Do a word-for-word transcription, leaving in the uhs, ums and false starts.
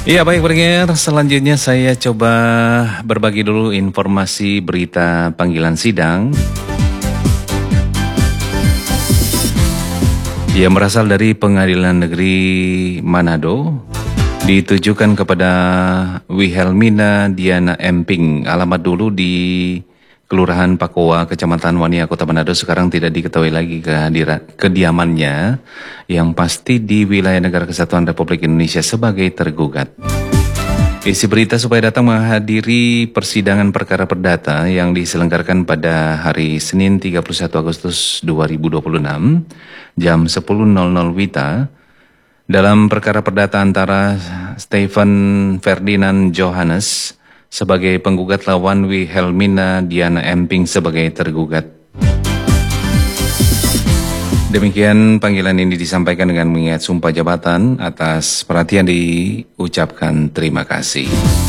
Iya baik pendengar, selanjutnya saya coba berbagi dulu informasi berita panggilan sidang yang berasal dari Pengadilan Negeri Manado, ditujukan kepada Wihelmina Diana Emping. Alamat dulu di Kelurahan Pakoa, Kecamatan Wania, Kota Manado. Sekarang tidak diketahui lagi kehadiran kediamannya, yang pasti di wilayah Negara Kesatuan Republik Indonesia sebagai tergugat. Isi berita supaya datang menghadiri persidangan perkara perdata yang diselenggarakan pada hari Senin tiga puluh satu Agustus dua ribu dua puluh enam jam sepuluh nol nol W I T A dalam perkara perdata antara Stephen Ferdinand Johannes sebagai penggugat lawan Wihelmina Diana Emping sebagai tergugat. Demikian panggilan ini disampaikan dengan mengingat sumpah jabatan. Atas perhatian diucapkan terima kasih.